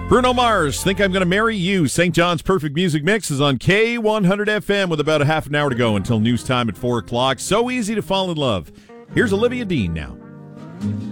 Bruno Mars, Think I'm Gonna Marry You. St. John's Perfect Music Mix is on K100 FM with about a half an hour to go until news time at 4 o'clock. So easy to fall in love. Here's Olivia Dean now.